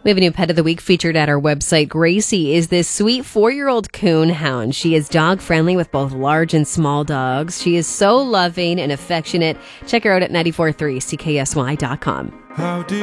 We have a new pet of the week featured at our website. Gracie is this sweet 4-year-old coon hound. She is dog friendly with both large and small dogs. She is so loving and affectionate. Check her out at 94.3CKSY.com.